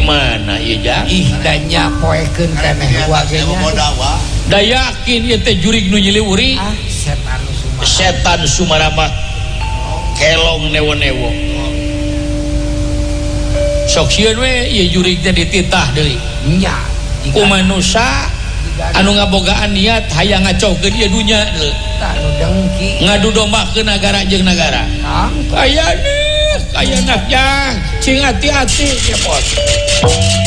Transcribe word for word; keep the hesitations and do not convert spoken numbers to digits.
mana ya ihdanya poekeun keneh wagenya da yakin ieu teh jurig nu nyiliwuri ah, setan sumara setan sumara mah kelong newo-newo sok sieun we ieu jurig teh dititah deui nya ku manusia anu ngabogaan niat hayang ngacokeun ieu dunya deui anu dengki ngadu dombakeun nagara jeung nagara aya nih aya nakjang cing hati-hati ya bos